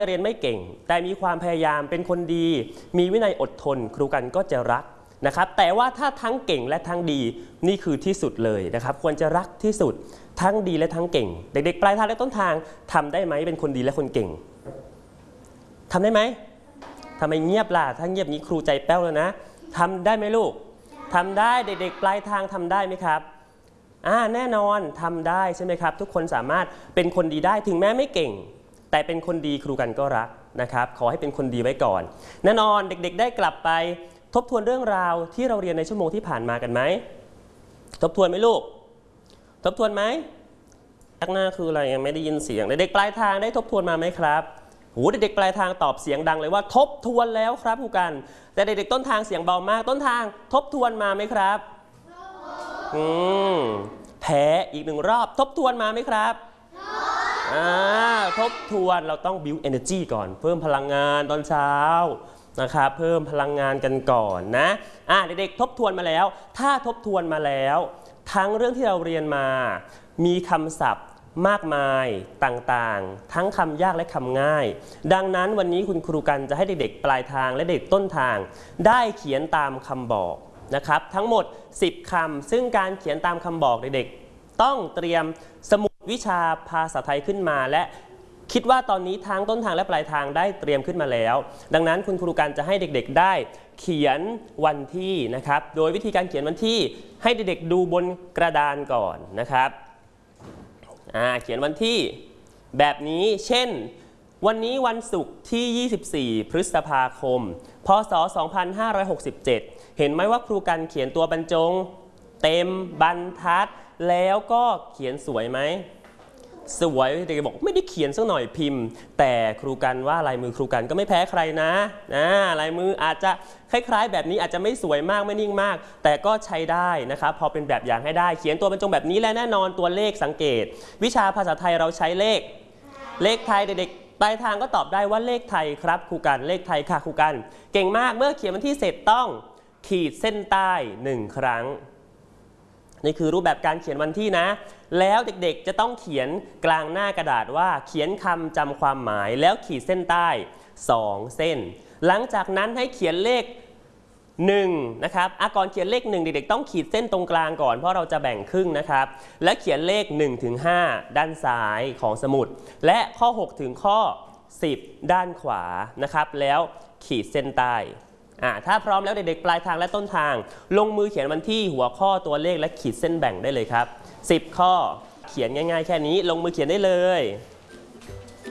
เรียนไม่เก่งแต่มีความพยายามเป็นคนดีมีวินัยอดทนครูกันก็จะรักนะครับแต่ว่าถ้าทั้งเก่งและทั้งดีนี่คือที่สุดเลยนะครับควรจะรักที่สุดทั้งดีและทั้งเก่งเด็กๆปลายทางและต้นทางทำได้ไหมเป็นคนดีและคนเก่งทำได้ไหมทำไมเงียบล่ะถ้าเงียบนี้ครูใจแป้วแล้วนะทำได้ไหมลูกทำได้เด็กๆปลายทางทำได้ไหมครับแน่นอนทำได้ใช่ไหมครับทุกคนสามารถเป็นคนดีได้ถึงแม้ไม่เก่งแต่เป็นคนดีครูกันก็รักนะครับขอให้เป็นคนดีไว้ก่อนแน่นอนเด็กๆได้กลับไปทบทวนเรื่องราวที่เราเรียนในชั่วโมงที่ผ่านมากันไหมทบทวนไหมลูกทบทวนไหมยักหน้าคืออะไรยังไม่ได้ยินเสียงเด็กๆปลายทางได้ทบทวนมาไหมครับเด็กๆปลายทางตอบเสียงดังเลยว่าทบทวนแล้วครับครูกันแต่เด็กๆต้นทางเสียงเบามากต้นทางทบทวนมาไหมครับแพ้อีกหนึ่งรอบทบทวนมาไหมครับทบทวนเราต้อง build energy ก่อนเพิ่มพลังงานตอนเช้านะครับเพิ่มพลังงานกันก่อนนะเด็กๆทบทวนมาแล้วถ้าทบทวนมาแล้วทั้งเรื่องที่เราเรียนมามีคำศัพท์มากมายต่างๆทั้งคำยากและคำง่ายดังนั้นวันนี้คุณครูกันจะให้เด็กๆปลายทางและเด็กต้นทางได้เขียนตามคำบอกนะครับทั้งหมด10คำซึ่งการเขียนตามคำบอกเด็กๆต้องเตรียมสมุดวิชาภาษาไทยขึ้นมาและคิดว่าตอนนี้ทั้งต้นทางและปลายทางได้เตรียมขึ้นมาแล้วดังนั้นคุณครูกันจะให้เด็กๆได้เขียนวันที่นะครับโดยวิธีการเขียนวันที่ให้เด็กๆดูบนกระดานก่อนนะครับเขียนวันที่แบบนี้เช่นวันนี้วันศุกร์ที่24พฤษภาคมพศ2567เห็นไหมว่าครูกันเขียนตัวบรรจงเต็มบรรทัดแล้วก็เขียนสวยไหมสวยเด็กบอกไม่ได้เขียนสักหน่อยพิมพ์แต่ครูกันว่าลายมือครูกันก็ไม่แพ้ใครนะลายมืออาจจะคล้ายๆแบบนี้อาจจะไม่สวยมากไม่นิ่งมากแต่ก็ใช้ได้นะครับพอเป็นแบบอย่างให้ได้เขียนตัวบรรจงแบบนี้และแน่นอนตัวเลขสังเกตวิชาภาษาไทยเราใช้เลขไทยเด็กๆปลายทางก็ตอบได้ว่าเลขไทยครับครูกันเลขไทยค่ะครูกันเก่งมากเมื่อเขียนวันที่เสร็จต้องขีดเส้นใต้1ครั้งนี่คือรูปแบบการเขียนวันที่นะแล้วเด็กๆจะต้องเขียนกลางหน้ากระดาษว่าเขียนคำจำความหมายแล้วขีดเส้นใต้2เส้นหลังจากนั้นให้เขียนเลข1นะครับก่อนเขียนเลข1เด็กๆต้องขีดเส้นตรงกลางก่อนเพราะเราจะแบ่งครึ่งนะครับและเขียนเลข1ถึง5ด้านซ้ายของสมุดและข้อ6ถึงข้อ10ด้านขวานะครับแล้วขีดเส้นใต้ถ้าพร้อมแล้วเด็กๆปลายทางและต้นทางลงมือเขียนวันที่หัวข้อตัวเลขและขีดเส้นแบ่งได้เลยครับ10ข้อเขียนง่ายๆแค่นี้ลงมือเขียนได้เลย